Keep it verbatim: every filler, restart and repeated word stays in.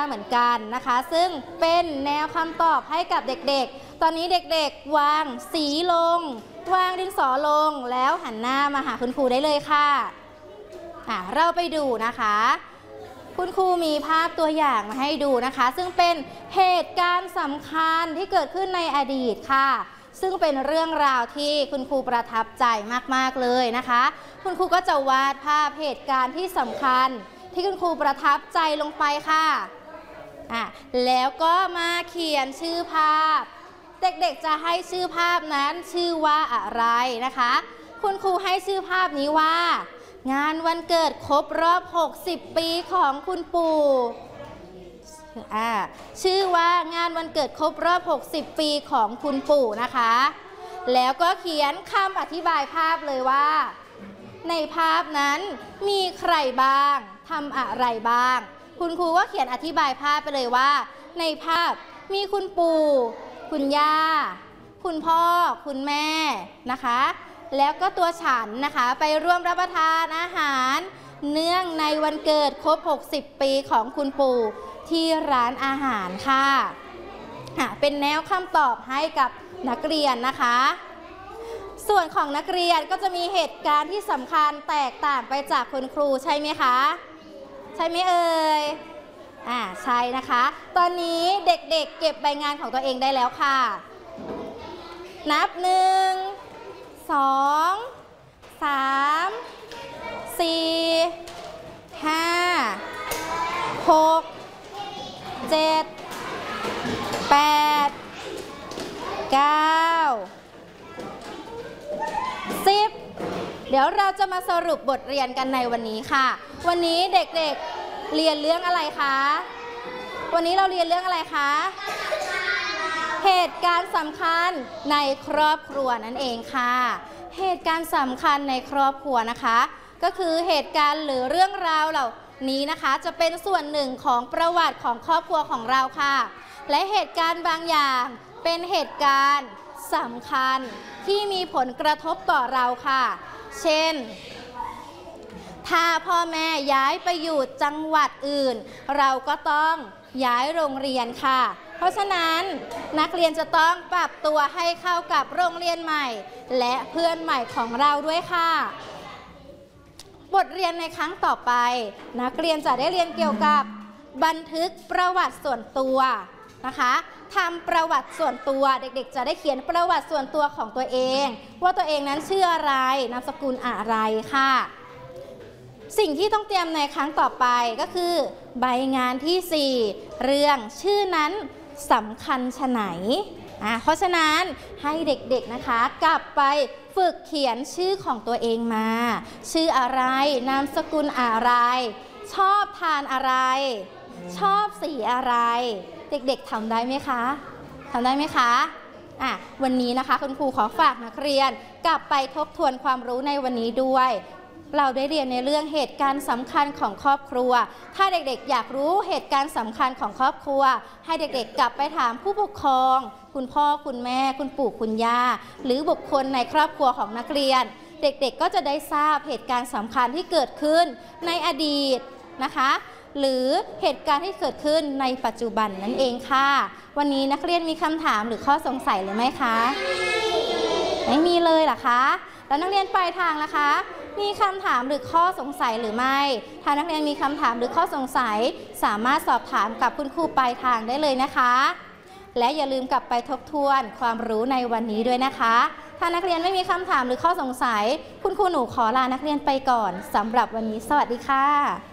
เหมือนกันนะคะซึ่งเป็นแนวคำตอบให้กับเด็กๆตอนนี้เด็กๆวางสีลงวางดินสอลงแล้วหันหน้ามาหาคุณครูได้เลยค่ะอ่ะเราไปดูนะคะคุณครูมีภาพตัวอย่างมาให้ดูนะคะซึ่งเป็นเหตุการณ์สำคัญที่เกิดขึ้นในอดีตค่ะซึ่งเป็นเรื่องราวที่คุณครูประทับใจมากๆเลยนะคะคุณครูก็จะวาดภาพเหตุการณ์ที่สำคัญที่คุณครูประทับใจลงไปค่ะอ่ะแล้วก็มาเขียนชื่อภาพเด็กๆจะให้ชื่อภาพนั้นชื่อว่าอะไรนะคะคุณครูให้ชื่อภาพนี้ว่างานวันเกิดครบรอบหกสิบปีของคุณปู่อ่าชื่อว่างานวันเกิดครบรอบหกสิบปีของคุณปู่นะคะแล้วก็เขียนคำอธิบายภาพเลยว่าในภาพนั้นมีใครบ้างทำอะไรบ้างคุณครูก็เขียนอธิบายภาพไปเลยว่าในภาพมีคุณปู่คุณย่าคุณพ่อคุณแม่นะคะแล้วก็ตัวฉันนะคะไปร่วมรับประทานอาหารเนื่องในวันเกิดครบหกสิบปีของคุณปู่ที่ร้านอาหารค่ะเป็นแนวคำตอบให้กับนักเรียนนะคะส่วนของนักเรียนก็จะมีเหตุการณ์ที่สำคัญแตกต่างไปจากคุณครูใช่ไหมคะใช่ไหมเอ่ยอ่าใช่นะคะตอนนี้เด็กๆ เ, เก็บใบงานของตัวเองได้แล้วค่ะนับหนึ่งสองสามสี่ห้าหกเจ็ดแปดเก้าสิบเดี๋ยวเราจะมาสรุปบทเรียนกันในวันนี้ค่ะวันนี้เด็กๆ เ, เรียนเรื่องอะไรคะวันนี้เราเรียนเรื่องอะไรคะเหตุการณ์สำคัญในครอบครัวนั่นเองค่ะเหตุการณ์สำคัญในครอบครัวนะคะก็คือเหตุการณ์หรือเรื่องราวเหล่านี้นะคะจะเป็นส่วนหนึ่งของประวัติของครอบครัวของเราค่ะและเหตุการณ์บางอย่างเป็นเหตุการณ์สำคัญที่มีผลกระทบต่อเราค่ะเช่นถ้าพ่อแม่ย้ายไปอยู่จังหวัดอื่นเราก็ต้องย้ายโรงเรียนค่ะเพราะฉะนั้นนักเรียนจะต้องปรับตัวให้เข้ากับโรงเรียนใหม่และเพื่อนใหม่ของเราด้วยค่ะบทเรียนในครั้งต่อไปนักเรียนจะได้เรียนเกี่ยวกับบันทึกประวัติส่วนตัวนะคะทำประวัติส่วนตัวเด็กๆจะได้เขียนประวัติส่วนตัวของตัวเองว่าตัวเองนั้นชื่ออะไรนามสกุลอะไรค่ะสิ่งที่ต้องเตรียมในครั้งต่อไปก็คือใบงานที่สี่เรื่องชื่อนั้นสำคัญฉะไหนอ่ะเพราะฉะนั้นให้เด็กๆนะคะกลับไปฝึกเขียนชื่อของตัวเองมาชื่ออะไรนามสกุลอะไรชอบทานอะไรชอบสีอะไรเด็กๆทำได้ไหมคะทำได้ไหมคะอ่ะวันนี้นะคะคุณครูขอฝากนักเรียนกลับไปทบทวนความรู้ในวันนี้ด้วยเราได้เรียนในเรื่องเหตุการณ์สำคัญของครอบครัวถ้าเด็กๆอยากรู้เหตุการณ์สำคัญของครอบครัวให้เด็กๆกลับไปถามผู้ปกครองคุณพ่อคุณแม่คุณปู่คุณย่าหรือบุคคลในครอบครัวของนักเรียนเด็กๆก็จะได้ทราบเหตุการณ์สำคัญที่เกิดขึ้นในอดีตนะคะหรือเหตุการณ์ที่เกิดขึ้นในปัจจุบันนั่นเองค่ะวันนี้นักเรียนมีคำถามหรือข้อสงสัยหรือไม่คะไม่มีเลยเหรอคะแล้วนักเรียนปลายทางล่ะคะมีคำถามหรือข้อสงสัยหรือไม่ถ้านักเรียนมีคำถามหรือข้อสงสัยสามารถสอบถามกับคุณครูปลายทางได้เลยนะคะและอย่าลืมกลับไปทบทวนความรู้ในวันนี้ด้วยนะคะถ้านักเรียนไม่มีคำถามหรือข้อสงสัยคุณครูหนูขอลานักเรียนไปก่อนสำหรับวันนี้สวัสดีค่ะ